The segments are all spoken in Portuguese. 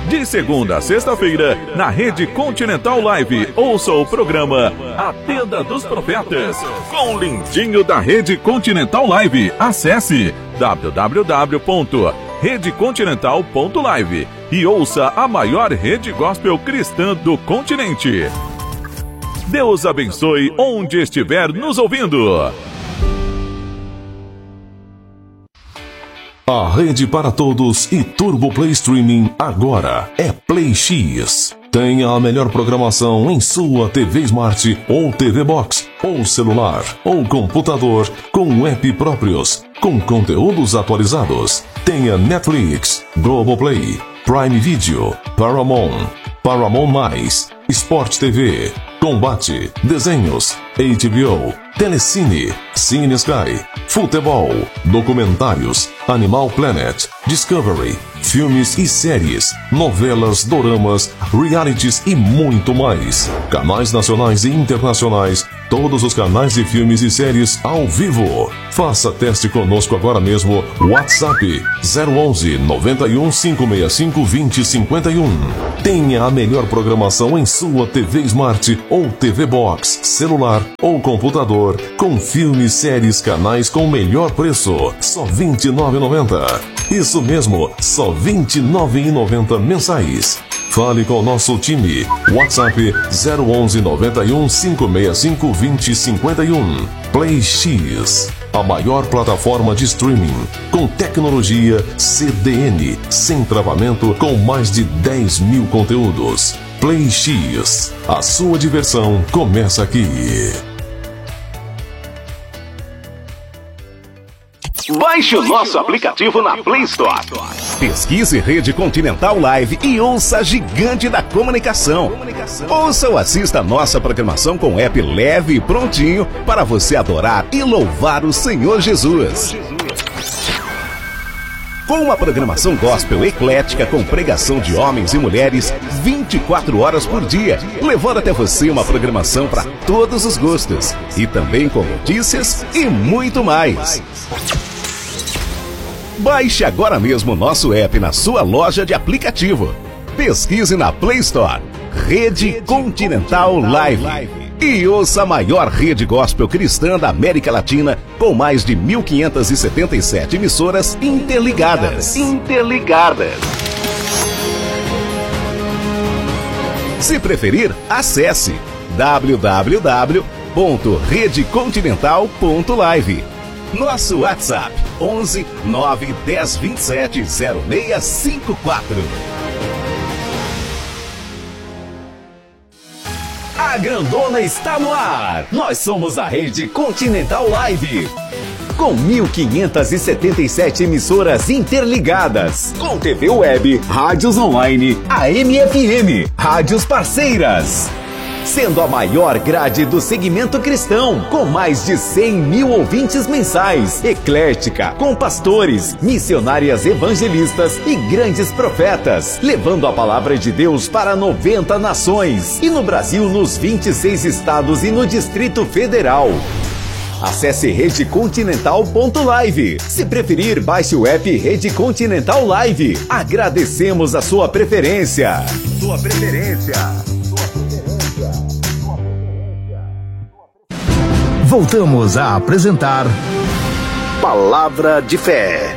De segunda a sexta-feira, na Rede Continental Live, ouça o programa A Tenda dos Profetas, com o lindinho da Rede Continental Live. Acesse www.redecontinental.live e ouça a maior rede gospel cristã do continente. Deus abençoe onde estiver nos ouvindo. A rede para todos e Turbo Play Streaming agora é Play X. Tenha a melhor programação em sua TV Smart ou TV Box, ou celular, ou computador, com app próprios, com conteúdos atualizados. Tenha Netflix, Globoplay, Prime Video, Paramount, Paramount+, Sport TV, Combate, Desenhos, HBO, Telecine, Cine Sky, Futebol, Documentários, Animal Planet, Discovery, filmes e séries, novelas, doramas, realities e muito mais. Canais nacionais e internacionais, todos os canais de filmes e séries ao vivo. Faça teste conosco agora mesmo. WhatsApp 011 91 565 2051. Tenha a melhor programação em sua TV Smart ou TV Box, celular ou computador, com filmes, séries, canais com o melhor preço. Só R$ 29,90. Isso mesmo, só R$ 29,90 mensais. Fale com o nosso time. WhatsApp 011 91 565 2051. Play X, a maior plataforma de streaming com tecnologia CDN, sem travamento, com mais de 10 mil conteúdos. Play X, a sua diversão começa aqui. Baixe o nosso aplicativo na Play Store. Pesquise Rede Continental Live e ouça a gigante da comunicação. Ouça ou assista a nossa programação com app leve e prontinho para você adorar e louvar o Senhor Jesus. Com uma programação gospel eclética com pregação de homens e mulheres 24 horas por dia, levando até você uma programação para todos os gostos e também com notícias e muito mais. Baixe agora mesmo o nosso app na sua loja de aplicativo. Pesquise na Play Store Rede Continental Live e ouça a maior rede gospel cristã da América Latina, com mais de 1.577 emissoras interligadas. Se preferir, acesse www.redecontinental.live. Nosso WhatsApp 11 9 10 27 0654. A grandona está no ar. Nós somos a Rede Continental Live, com 1.577 emissoras interligadas, com TV web, rádios online, AM e FM, rádios parceiras, sendo a maior grade do segmento cristão, com mais de 100 mil ouvintes mensais, eclética, com pastores, missionárias evangelistas e grandes profetas, levando a palavra de Deus para 90 nações, e no Brasil, nos 26 estados e no Distrito Federal. Acesse redecontinental.live. Se preferir, baixe o app Rede Continental Live. Agradecemos a sua preferência. Voltamos a apresentar Palavra de Fé.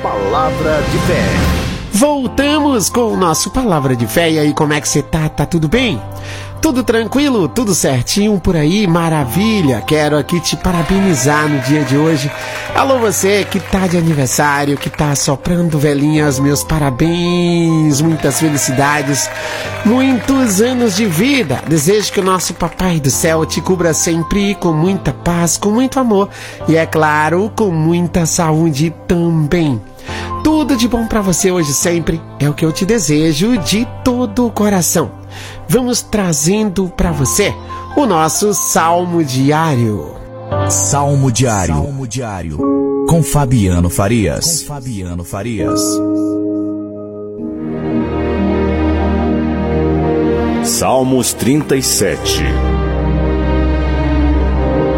Voltamos com o nosso Palavra de Fé. E aí, como é que você tá? Tá tudo bem? Tudo tranquilo? Tudo certinho por aí? Maravilha! Quero aqui te parabenizar no dia de hoje. Alô, você que tá de aniversário, que tá soprando velhinhas, meus parabéns, muitas felicidades, muitos anos de vida. Desejo que o nosso Papai do Céu te cubra sempre com muita paz, com muito amor e, é claro, com muita saúde também. Tudo de bom pra você hoje sempre é o que eu te desejo de todo o coração. Vamos trazendo pra você o nosso Salmo Diário. Salmo Diário. Com Fabiano Farias. Salmos 37.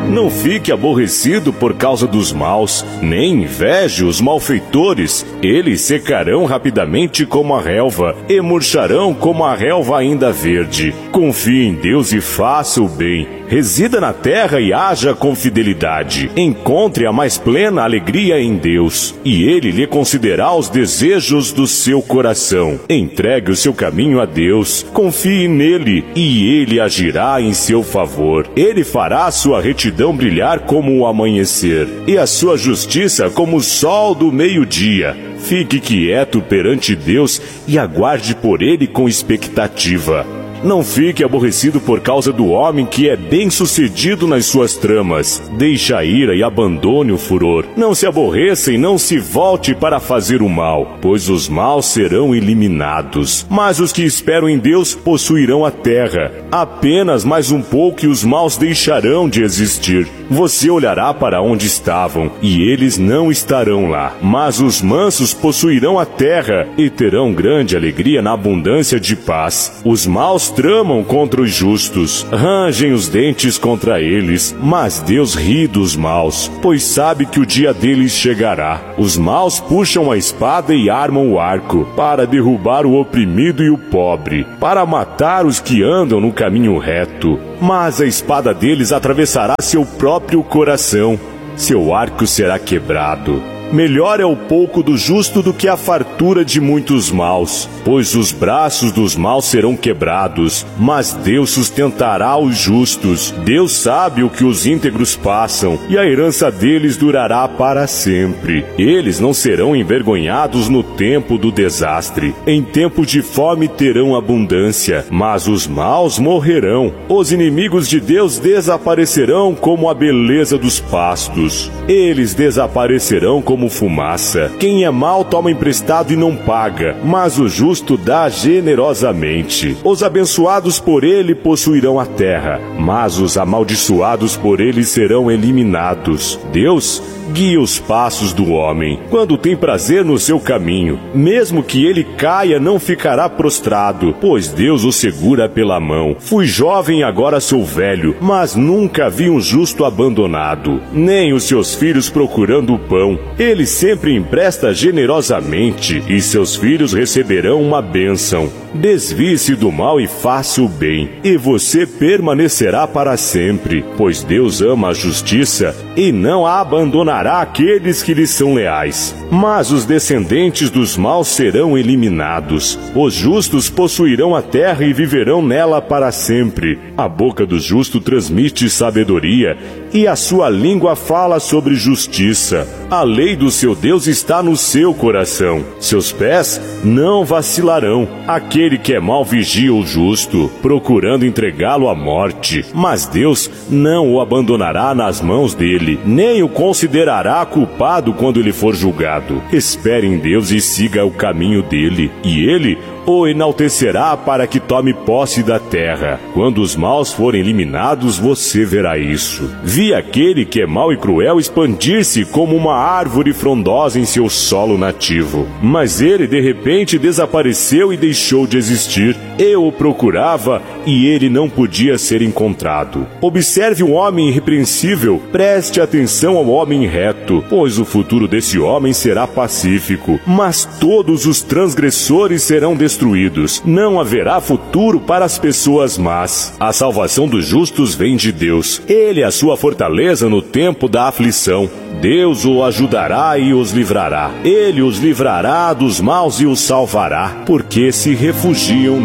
Não fique aborrecido por causa dos maus, nem inveje os malfeitores. Eles secarão rapidamente como a relva, e murcharão como a relva ainda verde. Confie em Deus e faça o bem. Resida na terra e haja com fidelidade. Encontre a mais plena alegria em Deus, e Ele lhe concederá os desejos do seu coração. Entregue o seu caminho a Deus, confie nele, e Ele agirá em seu favor. Ele fará a sua retidão brilhar como o amanhecer, e a sua justiça como o sol do meio-dia. Fique quieto perante Deus e aguarde por Ele com expectativa. Não fique aborrecido por causa do homem que é bem-sucedido nas suas tramas. Deixe a ira e abandone o furor. Não se aborreça e não se volte para fazer o mal, pois os maus serão eliminados. Mas os que esperam em Deus possuirão a terra. Apenas mais um pouco e os maus deixarão de existir. Você olhará para onde estavam, e eles não estarão lá. Mas os mansos possuirão a terra e terão grande alegria na abundância de paz. Os maus tramam contra os justos, rangem os dentes contra eles, mas Deus ri dos maus, pois sabe que o dia deles chegará. Os maus puxam a espada e armam o arco, para derrubar o oprimido e o pobre, para matar os que andam no caminho reto. Mas a espada deles atravessará seu próprio coração, seu arco será quebrado. Melhor é o pouco do justo do que a fartura de muitos maus, pois os braços dos maus serão quebrados, mas Deus sustentará os justos. Deus sabe o que os íntegros passam, e a herança deles durará para sempre. Eles não serão envergonhados no tempo do desastre. Em tempo de fome terão abundância, mas os maus morrerão. Os inimigos de Deus desaparecerão como a beleza dos pastos. Eles desaparecerão como fumaça. Quem é mau toma emprestado e não paga, mas o justo dá generosamente. Os abençoados por ele possuirão a terra, mas os amaldiçoados por ele serão eliminados. Deus guia os passos do homem quando tem prazer no seu caminho. Mesmo que ele caia, não ficará prostrado, pois Deus o segura pela mão. Fui jovem e agora sou velho, mas nunca vi um justo abandonado, nem os seus filhos procurando o pão. Ele sempre empresta generosamente, e seus filhos receberão uma bênção. Desvie-se do mal e faça o bem, e você permanecerá para sempre, pois Deus ama a justiça e não a abandonará aqueles que lhe são leais. Mas os descendentes dos maus serão eliminados. Os justos possuirão a terra e viverão nela para sempre. A boca do justo transmite sabedoria, e a sua língua fala sobre justiça. A lei do seu Deus está no seu coração. Seus pés não vacilarão. Aquele que é mau vigia o justo, procurando entregá-lo à morte. Mas Deus não o abandonará nas mãos dele, nem o considerará culpado quando ele for julgado. Espere em Deus e siga o caminho dele, e ele o enaltecerá para que tome posse da terra. Quando os maus forem eliminados, você verá isso. Vi aquele que é mau e cruel expandir-se como uma árvore frondosa em seu solo nativo. Mas ele de repente desapareceu e deixou de existir. Eu o procurava e ele não podia ser encontrado. Observe o homem irrepreensível, preste atenção ao homem reto, pois o futuro desse homem será pacífico. Mas todos os transgressores serão destruídos. Não haverá futuro para as pessoas más. A salvação dos justos vem de Deus. Ele é a sua fortaleza no tempo da aflição. Deus o ajudará e os livrará. Ele os livrará dos maus e os salvará, porque se refugiam